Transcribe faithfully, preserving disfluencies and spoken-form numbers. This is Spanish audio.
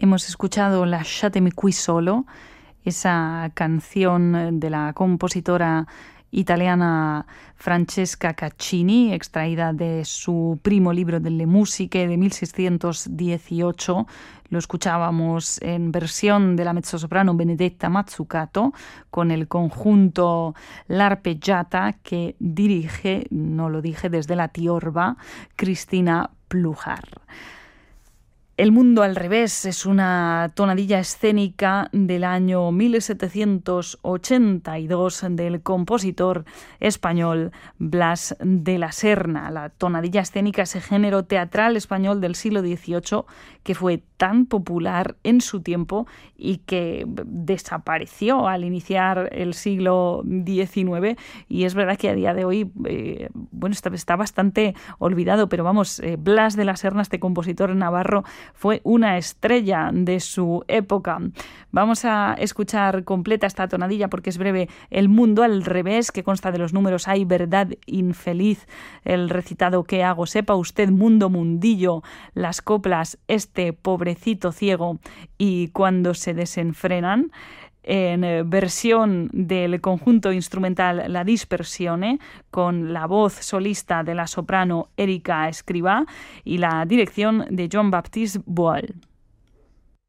Hemos escuchado Lasciatemi qui solo, esa canción de la compositora italiana Francesca Caccini, extraída de su primo libro delle musiche de mil seiscientos dieciocho. Lo escuchábamos en versión de la mezzosoprano Benedetta Mazzucato con el conjunto L'Arpeggiata que dirige, no lo dije, desde la Tiorba, Cristina Pluhar. El mundo al revés es una tonadilla escénica del año mil setecientos ochenta y dos del compositor español Blas de la Serna. La tonadilla escénica, ese género teatral español del siglo dieciocho que fue tan popular en su tiempo y que desapareció al iniciar el siglo diecinueve, y es verdad que a día de hoy eh, bueno, está, está bastante olvidado, pero vamos, eh, Blas de la Serna, este compositor navarro, fue una estrella de su época. Vamos a escuchar completa esta tonadilla porque es breve. El mundo al revés, que consta de los números Hay verdad infeliz, el recitado ¿Qué hago? Sepa usted, mundo mundillo, las coplas Este pobrecito ciego y Cuando se desenfrenan, en versión del conjunto instrumental La Dispersione, con la voz solista de la soprano Erika Escrivá y la dirección de Jean-Baptiste Boal.